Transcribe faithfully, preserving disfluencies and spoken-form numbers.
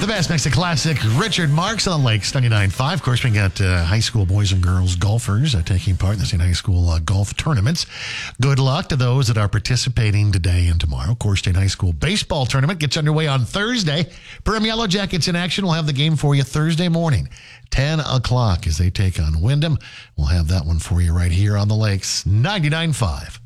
The best next to classic Richard Marks on Lakes ninety-nine point five. Of course, we got uh, high school boys and girls golfers uh, taking part in the state high school uh, golf tournaments. Good luck to those that are participating today and tomorrow. Core State High School baseball tournament gets underway on Thursday. Perham Yellow Jackets in action. We'll have the game for you Thursday morning, ten o'clock as they take on Windham. We'll have that one for you right here on the Lakes ninety-nine point five.